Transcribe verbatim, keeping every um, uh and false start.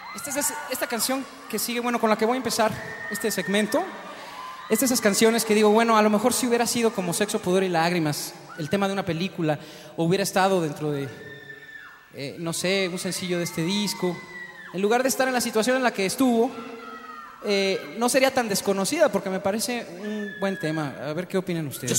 Esta es esta canción que sigue, bueno, con la que voy a empezar este segmento. Es de esas canciones que digo, bueno, a lo mejor si hubiera sido como Sexo, Pudor y Lágrimas, el tema de una película, o hubiera estado dentro de, eh, no sé, un sencillo de este disco, en lugar de estar en la situación en la que estuvo, eh, no sería tan desconocida, porque me parece un buen tema. A ver qué opinan ustedes.